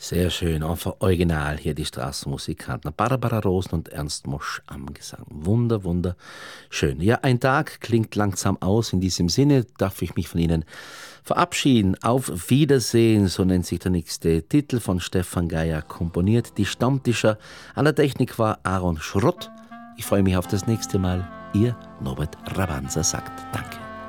Sehr schön, einfach original hier die Straßenmusikanten. Barbara Rosen und Ernst Mosch am Gesang. Wunderschön. Ja, ein Tag klingt langsam aus. In diesem Sinne darf ich mich von Ihnen verabschieden. Auf Wiedersehen, so nennt sich der nächste Titel von Stefan Geier komponiert. Die Stammtischer. An der Technik war Aaron Schrott. Ich freue mich auf das nächste Mal. Ihr Norbert Rabanza sagt Danke.